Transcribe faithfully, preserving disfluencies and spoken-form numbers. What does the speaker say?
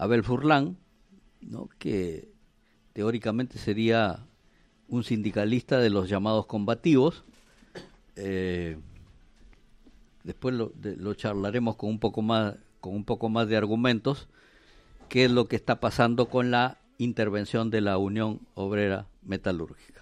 Abel Furlan, ¿no?, que teóricamente sería un sindicalista de los llamados combativos. Eh, después lo, de, lo charlaremos con un poco más, con un poco más de argumentos, qué es lo que está pasando con la intervención de la Unión Obrera Metalúrgica.